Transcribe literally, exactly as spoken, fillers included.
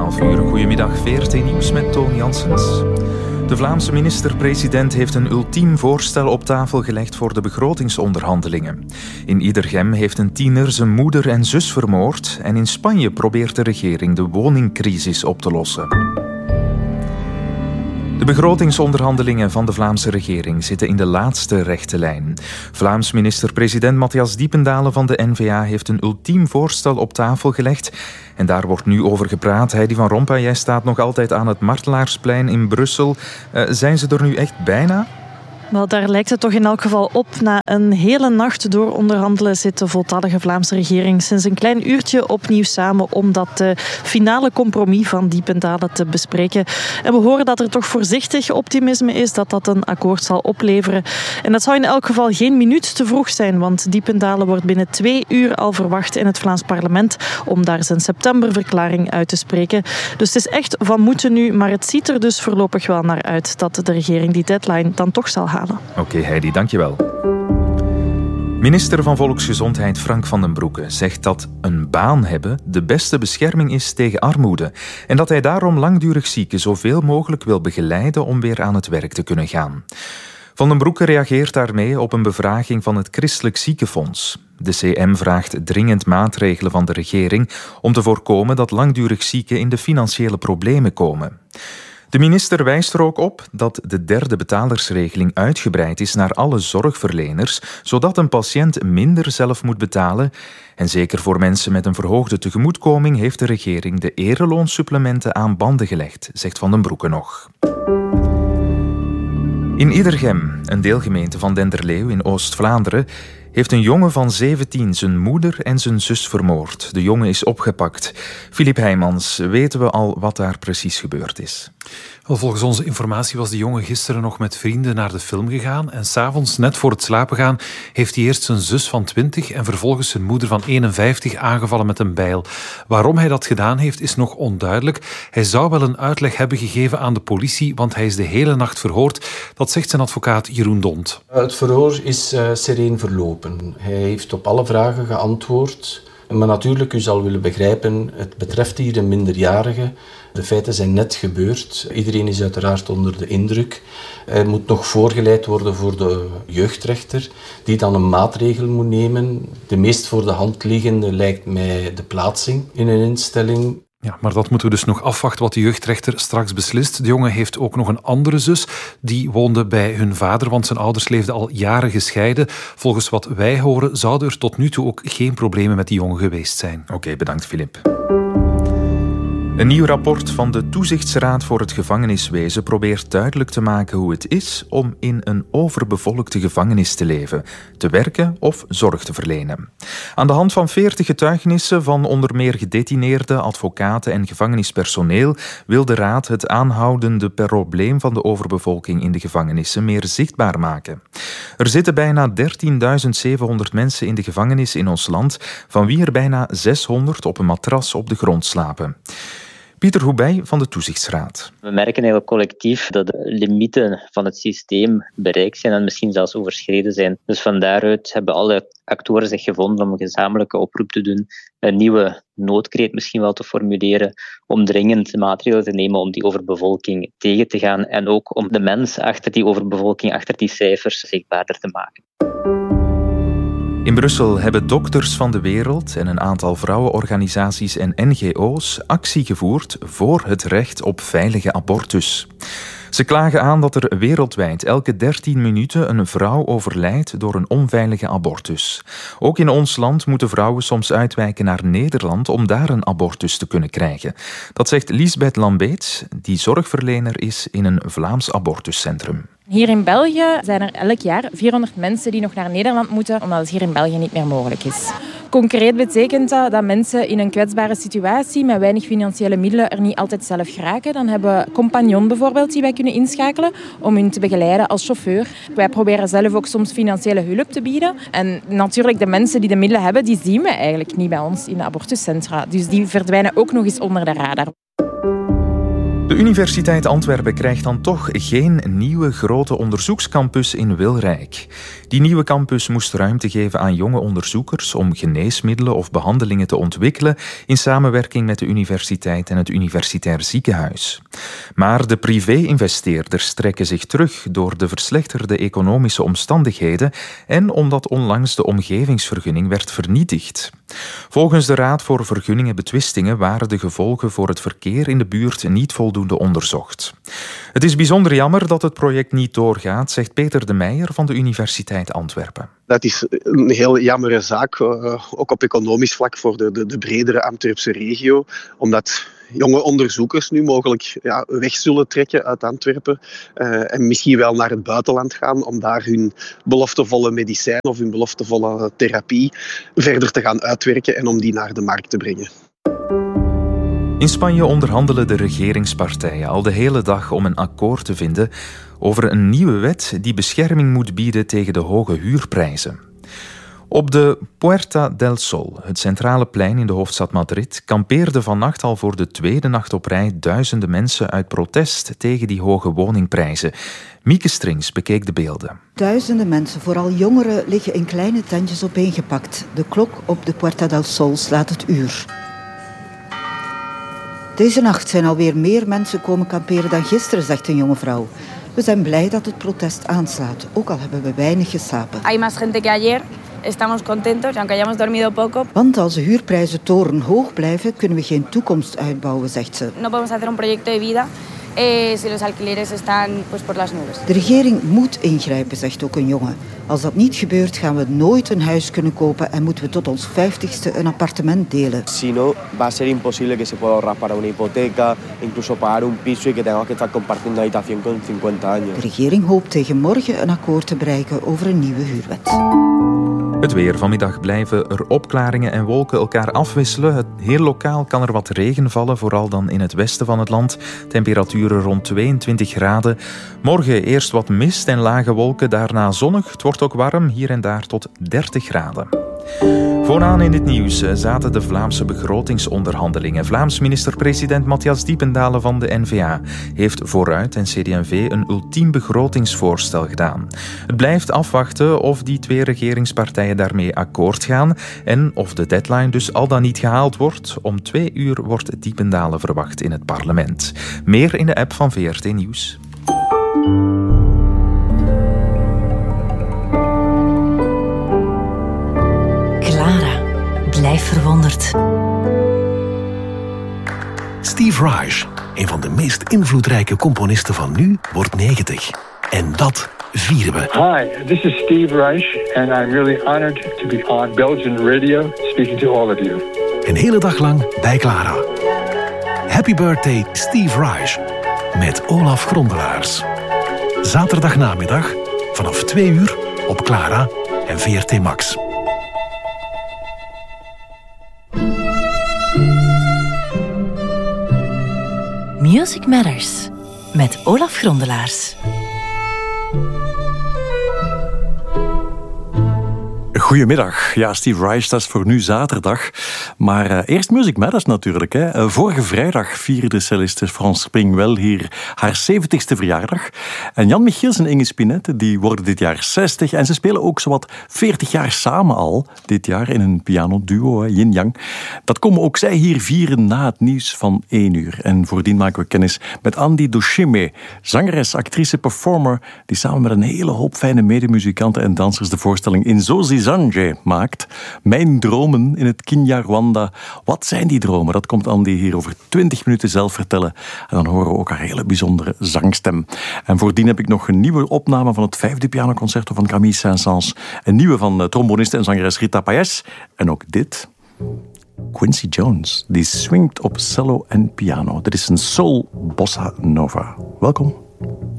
twaalf uur. Goedemiddag, V R T Nieuws met Toon Janssens. De Vlaamse minister-president heeft een ultiem voorstel op tafel gelegd voor de begrotingsonderhandelingen. In Iedergem heeft een tiener zijn moeder en zus vermoord en in Spanje probeert de regering de woningcrisis op te lossen. De begrotingsonderhandelingen van de Vlaamse regering zitten in de laatste rechte lijn. Vlaams minister-president Matthias Diependalen van de N V A heeft een ultiem voorstel op tafel gelegd. En daar wordt nu over gepraat. Heidi van Rompuy, jij staat nog altijd aan het Martelaarsplein in Brussel. Uh, zijn ze er nu echt bijna? Wel, daar lijkt het toch in elk geval op. Na een hele nacht door onderhandelen zit de voltallige Vlaamse regering sinds een klein uurtje opnieuw samen om dat uh, finale compromis van Diependalen te bespreken. En we horen dat er toch voorzichtig optimisme is dat dat een akkoord zal opleveren. En dat zou in elk geval geen minuut te vroeg zijn, want Diependalen wordt binnen twee uur al verwacht in het Vlaams parlement om daar zijn septemberverklaring uit te spreken. Dus het is echt van moeten nu, maar het ziet er dus voorlopig wel naar uit dat de regering die deadline dan toch zal halen. Oké, okay, Heidi, dankjewel. Minister van Volksgezondheid Frank van den Broeke zegt dat een baan hebben de beste bescherming is tegen armoede en dat hij daarom langdurig zieken zoveel mogelijk wil begeleiden om weer aan het werk te kunnen gaan. Van den Broeke reageert daarmee op een bevraging van het Christelijk Ziekenfonds. De C M vraagt dringend maatregelen van de regering om te voorkomen dat langdurig zieken in de financiële problemen komen. De minister wijst er ook op dat de derde betalersregeling uitgebreid is naar alle zorgverleners, zodat een patiënt minder zelf moet betalen. En zeker voor mensen met een verhoogde tegemoetkoming heeft de regering de ereloonsupplementen aan banden gelegd, zegt Van den Broeke nog. In Iedergem, een deelgemeente van Denderleeuw in Oost-Vlaanderen, heeft een jongen van zeventien zijn moeder en zijn zus vermoord. De jongen is opgepakt. Filip Heijmans, weten we al wat daar precies gebeurd is? Wel, volgens onze informatie was de jongen gisteren nog met vrienden naar de film gegaan en 's avonds, net voor het slapen gaan, heeft hij eerst zijn zus van twintig en vervolgens zijn moeder van eenenvijftig aangevallen met een bijl. Waarom hij dat gedaan heeft, is nog onduidelijk. Hij zou wel een uitleg hebben gegeven aan de politie, want hij is de hele nacht verhoord. Dat zegt zijn advocaat Jeroen Dont. Het verhoor is uh, sereen verlopen. Hij heeft op alle vragen geantwoord. Maar natuurlijk, u zal willen begrijpen, het betreft hier een minderjarige. De feiten zijn net gebeurd. Iedereen is uiteraard onder de indruk. Er moet nog voorgeleid worden voor de jeugdrechter, die dan een maatregel moet nemen. De meest voor de hand liggende lijkt mij de plaatsing in een instelling. Ja, maar dat moeten we dus nog afwachten wat de jeugdrechter straks beslist. De jongen heeft ook nog een andere zus. Die woonde bij hun vader, want zijn ouders leefden al jaren gescheiden. Volgens wat wij horen zouden er tot nu toe ook geen problemen met die jongen geweest zijn. Oké, okay, bedankt Filip. Een nieuw rapport van de Toezichtsraad voor het Gevangeniswezen probeert duidelijk te maken hoe het is om in een overbevolkte gevangenis te leven, te werken of zorg te verlenen. Aan de hand van veertig getuigenissen van onder meer gedetineerden, advocaten en gevangenispersoneel wil de Raad het aanhoudende probleem van de overbevolking in de gevangenissen meer zichtbaar maken. Er zitten bijna dertienduizend zevenhonderd mensen in de gevangenis in ons land, van wie er bijna zeshonderd op een matras op de grond slapen. Pieter Hoebij van de Toezichtsraad. We merken eigenlijk collectief dat de limieten van het systeem bereikt zijn en misschien zelfs overschreden zijn. Dus van daaruit hebben alle actoren zich gevonden om een gezamenlijke oproep te doen, een nieuwe noodkreet misschien wel te formuleren, om dringend maatregelen te nemen om die overbevolking tegen te gaan en ook om de mens achter die overbevolking, achter die cijfers zichtbaarder te maken. In Brussel hebben Dokters van de Wereld en een aantal vrouwenorganisaties en N G O's actie gevoerd voor het recht op veilige abortus. Ze klagen aan dat er wereldwijd elke dertien minuten een vrouw overlijdt door een onveilige abortus. Ook in ons land moeten vrouwen soms uitwijken naar Nederland om daar een abortus te kunnen krijgen. Dat zegt Liesbeth Lambeets, die zorgverlener is in een Vlaams abortuscentrum. Hier in België zijn er elk jaar vierhonderd mensen die nog naar Nederland moeten, omdat het hier in België niet meer mogelijk is. Concreet betekent dat dat mensen in een kwetsbare situatie met weinig financiële middelen er niet altijd zelf geraken. Dan hebben we compagnon bijvoorbeeld die wij kunnen inschakelen om hun te begeleiden als chauffeur. Wij proberen zelf ook soms financiële hulp te bieden. En natuurlijk de mensen die de middelen hebben, die zien we eigenlijk niet bij ons in de abortuscentra. Dus die verdwijnen ook nog eens onder de radar. De Universiteit Antwerpen krijgt dan toch geen nieuwe grote onderzoekscampus in Wilrijk. Die nieuwe campus moest ruimte geven aan jonge onderzoekers om geneesmiddelen of behandelingen te ontwikkelen in samenwerking met de universiteit en het Universitair Ziekenhuis. Maar de privé-investeerders trekken zich terug door de verslechterde economische omstandigheden en omdat onlangs de omgevingsvergunning werd vernietigd. Volgens de Raad voor Vergunningen Betwistingen waren de gevolgen voor het verkeer in de buurt niet voldoende onderzocht. Het is bijzonder jammer dat het project niet doorgaat, zegt Peter de Meijer van de Universiteit Antwerpen. Dat is een heel jammere zaak, uh, ook op economisch vlak voor de, de, de bredere Antwerpse regio, omdat jonge onderzoekers nu mogelijk ja, weg zullen trekken uit Antwerpen uh, en misschien wel naar het buitenland gaan om daar hun beloftevolle medicijn of hun beloftevolle therapie verder te gaan uitwerken en om die naar de markt te brengen. In Spanje onderhandelen de regeringspartijen al de hele dag om een akkoord te vinden over een nieuwe wet die bescherming moet bieden tegen de hoge huurprijzen. Op de Puerta del Sol, het centrale plein in de hoofdstad Madrid, kampeerden vannacht al voor de tweede nacht op rij duizenden mensen uit protest tegen die hoge woningprijzen. Mieke Strings bekeek de beelden. Duizenden mensen, vooral jongeren, liggen in kleine tentjes opeengepakt. De klok op de Puerta del Sol slaat het uur. Deze nacht zijn alweer meer mensen komen kamperen dan gisteren, zegt een jonge vrouw. We zijn blij dat het protest aanslaat, ook al hebben we weinig geslapen. Hay más gente que ayer. Estamos contentos, aunque hayamos dormido poco. Want als de huurprijzen torenhoog blijven, kunnen we geen toekomst uitbouwen, zegt ze. No podemos hacer un proyecto de vida eh, si los alquileres están pues, por las nubes. De regering moet ingrijpen, zegt ook een jongen. Als dat niet gebeurt, gaan we nooit een huis kunnen kopen en moeten we tot ons vijftigste een appartement delen. Si no, va a ser imposible que se pueda ahorrar para una hipoteca, incluso pagar un piso y que tengamos que estar compartiendo una habitación con cincuenta años. De regering hoopt tegen morgen een akkoord te bereiken over een nieuwe huurwet. Het weer. Vanmiddag blijven er opklaringen en wolken elkaar afwisselen. Het, heel lokaal kan er wat regen vallen, vooral dan in het westen van het land. Temperaturen rond tweeëntwintig graden. Morgen eerst wat mist en lage wolken, daarna zonnig. Het wordt ook warm, hier en daar tot dertig graden. Vooraan in dit nieuws zaten de Vlaamse begrotingsonderhandelingen. Vlaams minister-president Matthias Diependalen van de N V A heeft Vooruit en C D en V een ultiem begrotingsvoorstel gedaan. Het blijft afwachten of die twee regeringspartijen daarmee akkoord gaan en of de deadline dus al dan niet gehaald wordt. Om twee uur wordt Diependalen verwacht in het parlement. Meer in de app van V R T Nieuws. Blijf verwonderd. Steve Reich, een van de meest invloedrijke componisten van nu, wordt negentig. En dat vieren we. Hi, this is Steve Reich and I'm really honored to be on Belgian radio speaking to all of you. Een hele dag lang bij Clara. Happy birthday Steve Reich met Olaf Grondelaars. Zaterdagnamiddag vanaf twee uur op Clara en V R T Max. Music Matters met Olaf Grondelaars. Goedemiddag. Ja, Steve Reich, dat is voor nu zaterdag. Maar uh, eerst Music Matters natuurlijk. Hè. Uh, vorige vrijdag vierde celliste Frans Springwell hier haar zeventigste verjaardag. En Jan Michiels en Inge Spinette, die worden dit jaar zestig. En ze spelen ook zowat veertig jaar samen al, dit jaar in een pianoduo, Yin Yang. Dat komen ook zij hier vieren na het nieuws van één uur. En voordien maken we kennis met Andy Dushime, zangeres, actrice, performer, die samen met een hele hoop fijne medemuzikanten en dansers de voorstelling in Zozi Zanje maakt. Mijn dromen in het Kinyarwanda. Wat zijn die dromen? Dat komt Andy hier over twintig minuten zelf vertellen. En dan horen we ook haar hele bijzondere zangstem. En voordien heb ik nog een nieuwe opname van het vijfde pianoconcerto van Camille Saint-Saëns. Een nieuwe van tromboniste en zangeres Rita Payés. En ook dit. Quincy Jones, die swingt op cello en piano. Dit is een soul bossa nova. Welkom.